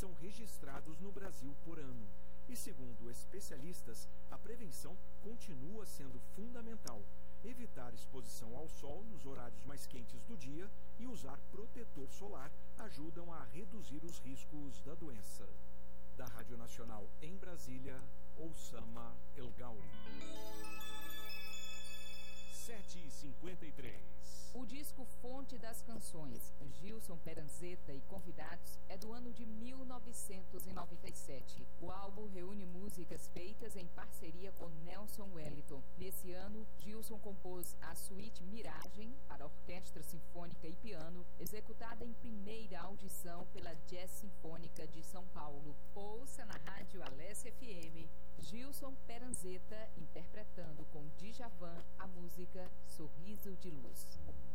são registrados no Brasil por ano. E segundo especialistas, a prevenção continua sendo fundamental. Evitar exposição ao sol nos horários mais quentes do dia e usar protetor solar ajudam a reduzir os riscos da doença. Da Rádio Nacional em Brasília, Oussama El Gauri. 7h53. O disco Fonte das Canções, Gilson Peranzeta e Convidados, é do ano de 1997. O álbum reúne músicas feitas em parceria com Nelson Wellington. Nesse ano, Gilson compôs a suíte Miragem para orquestra sinfônica e piano, executada em primeira audição pela Jazz Sinfônica de São Paulo. Ouça na Rádio Alessia FM, Gilson Peranzeta interpretando com Djavan a música Sorriso de Luz.